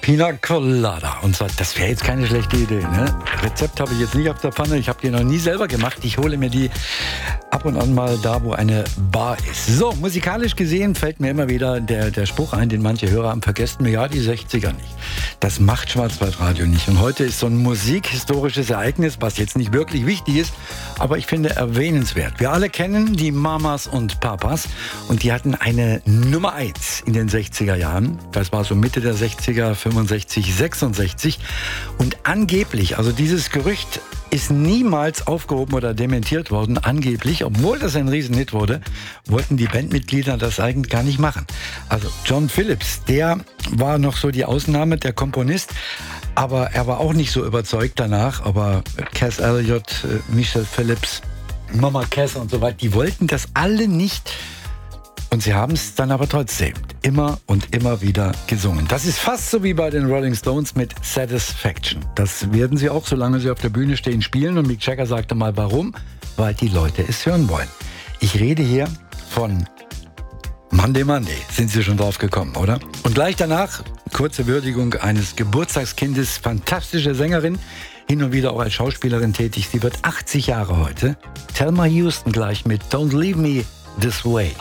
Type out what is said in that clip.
Pina Colada. Und zwar, das wäre jetzt keine schlechte Idee. Ne? Rezept habe ich jetzt nicht auf der Pfanne. Ich habe die noch nie selber gemacht. Ich hole mir die ab und an mal da, wo eine Bar ist. So, musikalisch gesehen fällt mir immer wieder der Spruch ein, den manche Hörer haben vergessen. Ja, die 60er nicht. Das macht Schwarzwaldradio nicht. Und heute ist so ein musikhistorisches Ereignis, was jetzt nicht wirklich wichtig ist, aber ich finde erwähnenswert. Wir alle kennen die Mamas und Papas und die hatten eine Nummer 1 in den 60er Jahren. Das war so Mitte der 60er, 65, 66. Und angeblich, also dieses Gerücht ist niemals aufgehoben oder dementiert worden. Angeblich, obwohl das ein Riesenhit wurde, wollten die Bandmitglieder das eigentlich gar nicht machen. Also John Phillips, der war noch so die Ausnahme, der Komponist. Aber er war auch nicht so überzeugt danach. Aber Cass Elliot, Michelle Phillips, Mama Cass und so weiter, die wollten das alle nicht. Und sie haben es dann aber trotzdem immer und immer wieder gesungen. Das ist fast so wie bei den Rolling Stones mit Satisfaction. Das werden sie auch, solange sie auf der Bühne stehen, spielen. Und Mick Jagger sagte mal, warum? Weil die Leute es hören wollen. Ich rede hier von Monday Monday. Sind Sie schon drauf gekommen, oder? Und gleich danach, kurze Würdigung eines Geburtstagskindes, fantastische Sängerin, hin und wieder auch als Schauspielerin tätig. Sie wird 80 Jahre heute. Thelma Houston gleich mit Don't Leave Me This Way.